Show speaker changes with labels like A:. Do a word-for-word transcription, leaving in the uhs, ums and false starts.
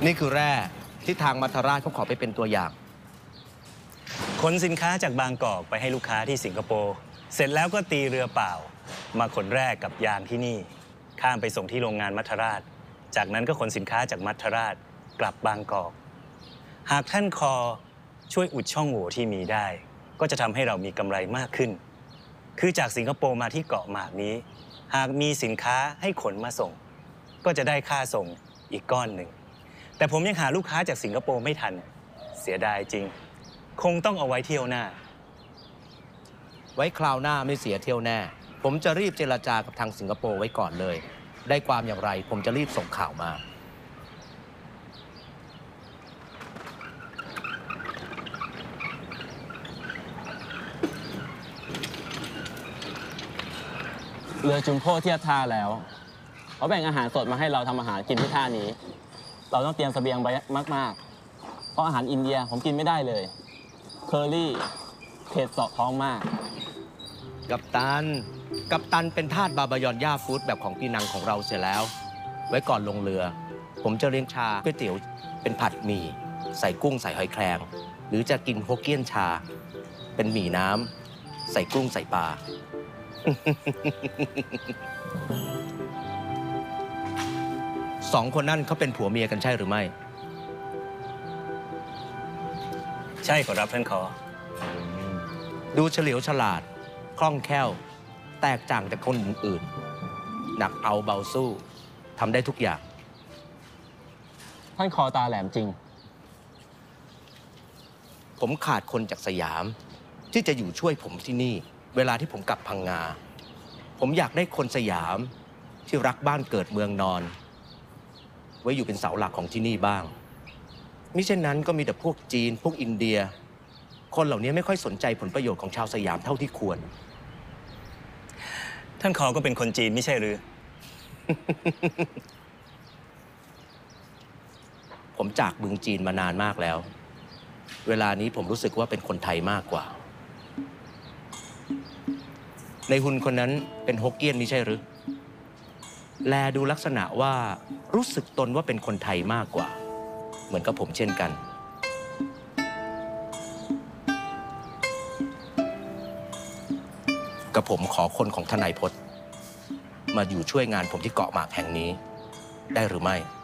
A: นี่คือแร่ที่ทางมัทราชเขาขอไปเป็นตัวอย่าง
B: ขนสินค้าจากบางกอกไปให้ลูกค้าที่สิงคโปร์เสร็จแล้วก็ตีเรือเปล่ามาขนแร่กับยางที่นี่ข้ามไปส่งที่โรงงานมัทราชจากนั้นก็ขนสินค้าจากมัทราชกลับบางกอกหากท่านคอช่วยอุดช่องโหว่ที่มีได้ก็จะทำให้เรามีกำไรมากขึ้นคือจากสิงคโปร์มาที่เกาะหมากนี้หากมีสินค้าให้ขนมาส่งก็จะได้ค่าส่งอีกก้อนหนึ่งแต่ผมยังหาลูกค้าจากสิงคโปร์ไม่ทันเสียดายจริงคงต้องเอาไว้เที่ยวหน้า
A: ไว้คราวหน้าไม่เสียเที่ยวแน่ผมจะรีบเจรจากับทางสิงคโปร์ไว้ก่อนเลยได้ความอย่างไรผมจะรีบส่งข่าวมา
C: เรือจุมโพ่เทียบท่าแล้วเขาแบ่งอาหารสดมาให้เราทำอาหารกินที่ท่านี้เราต้องเตรียมเสบียงไว้มากๆเพราะอาหารอินเดียผมกินไม่ได้เลยเคอรี่เผ็ดเสาะท้องมาก
A: กัปตันกัปตันเป็นทาสบาบายอนย่าฟู้ดแบบของปีนังของเราเสร็จแล้วไว้ก่อนลงเรือผมจะเลี้ยงชาก๋วยเตี๋ยวเป็นผัดหมี่ใส่กุ้งใส่หอยแครงหรือจะกินฮกเกี้ยนชาเป็นหมี่น้ำใส่กุ้งใส่ปลาสองคนนั่นเขาเป็นผัวเมียกันใช่หรือไม่
B: ใช่ขอรับท่านคอ
A: ดูเฉลียวฉลาดคล่องแคล่วแตกต่างจากคนอื่นๆหนักเอาเบาสู้ทำได้ทุกอย่าง
C: ท่านคอตาแหลมจริง
A: ผมขาดคนจากสยามที่จะอยู่ช่วยผมที่นี่เวลาที่ผมกลับพังงาผมอยากได้คนสยามที่รักบ้านเกิดเมืองนอนไว้อยู่เป็นเสาหลักของที่นี่บ้างมิเช่นนั้นก็มีแต่พวกจีนพวกอินเดียคนเหล่านี้ไม่ค่อยสนใจผลประโยชน์ของชาวสยามเท่าที่ควร
B: ท่านคอก็เป็นคนจีนไม่ใช่หรือ
A: ผมจากเมืองจีนมานานมากแล้วเวลานี้ผมรู้สึกว่าเป็นคนไทยมากกว่าในหุ่นคนนั้นเป็นฮกเกี้ยนไม่ใช่หรือแลดูลักษณะว่ารู้สึกตนว่าเป็นคนไทยมากกว่าเหมือนกับผมเช่นกันกับผมขอคนของทนายพจน์มาอยู่ช่วยงานผมที่เกาะหมากแห่งนี้ได้หรือไม่